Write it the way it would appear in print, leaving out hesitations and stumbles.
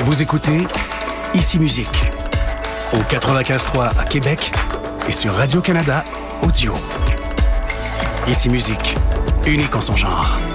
Vous écoutez Ici Musique, au 95.3 à Québec et sur Radio-Canada Audio. Ici Musique, unique en son genre.